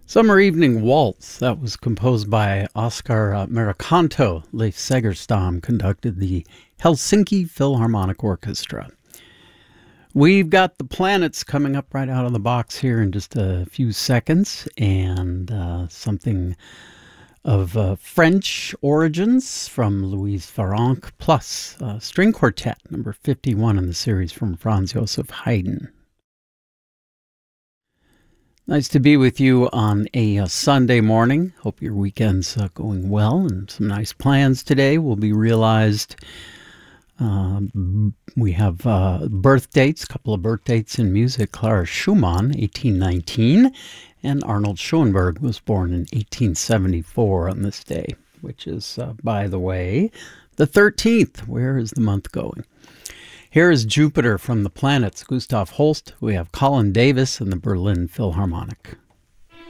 Summer Evening Waltz, that was composed by Oscar Mericanto. Leif Segerstam conducted the Helsinki Philharmonic Orchestra. We've got the planets coming up right out of the box here in just a few seconds, and something of French origins from Louise Farrenc, plus string quartet, number 51 in the series from Franz Joseph Haydn. Nice to be with you on a Sunday morning. Hope your weekend's going well, and some nice plans today will be realized. We have birth dates, a couple of birth dates in music. Clara Schumann, 1819, and Arnold Schoenberg was born in 1874 on this day, which is, by the way, the 13th. Where is the month going? Here is Jupiter from the Planets, Gustav Holst. We have Colin Davis and the Berlin Philharmonic.